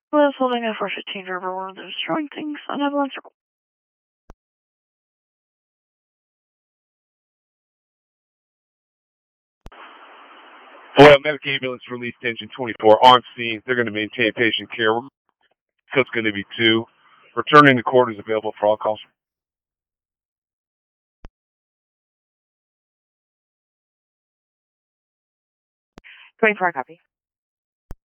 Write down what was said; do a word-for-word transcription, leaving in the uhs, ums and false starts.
Was holding a four fifteen driver, one of those destroying things on Evelyn Circle. Well, medic ambulance released engine twenty-four on scene. They're going to maintain patient care. So it's going to be two. Returning to quarters available for all calls. twenty-four, copy.